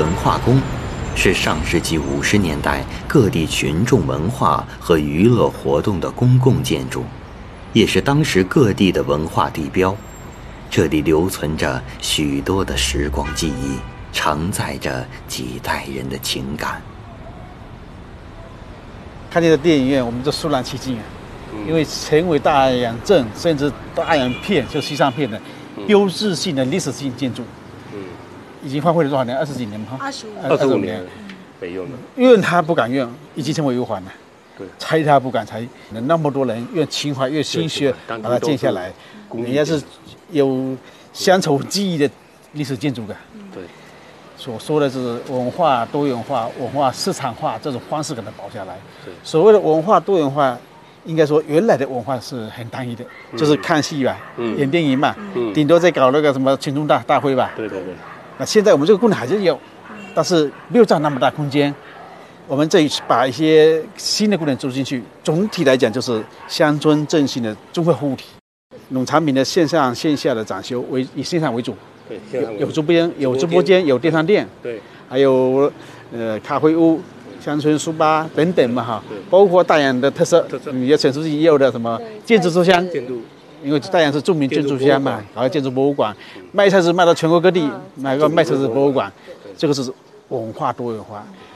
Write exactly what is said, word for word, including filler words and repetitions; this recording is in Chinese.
文化宫是上世纪五十年代各地群众文化和娱乐活动的公共建筑，也是当时各地的文化地标。这里留存着许多的时光记忆，承载着几代人的情感。 看见的电影院，我们就肃然起敬啊！因为成为大洋镇甚至大洋片，就西藏片的标志性的历史性建筑。嗯，已经荒废了多少年？二十几年吗？ 二十五， 二十五年没用了。 怨他不敢怨，已经成为忧患了。 对， 拆他不敢拆，那么多人用情怀、用心血把它建下来，人家是有乡愁记忆的历史建筑的。 对， 所说的是文化多元化、文化市场化这种方式给它保下来。 对， 所谓的文化多元化，应该说原来的文化是很单一的，嗯、就是看戏吧，嗯、演电影嘛，嗯、顶多再搞那个什么群众大大会吧。 对对对。 那现在我们这个功能还是有，但是没有占那么大空间。我们这一次把一些新的功能注进去，总体来讲就是乡村振兴的综合服务体。农产品的线上线下的展修为以线上为主， 对， 有有直播间，有直播间，有电商店， 对， 还有呃咖啡屋、乡村书吧等等嘛哈，包括大洋的特色，你要陈书记也有的什么建筑书香， 建筑， 因为大洋是著名建筑书香嘛，还有建筑博物馆，卖菜是卖到全国各地，买个卖菜是博物馆，这个是文化多元化。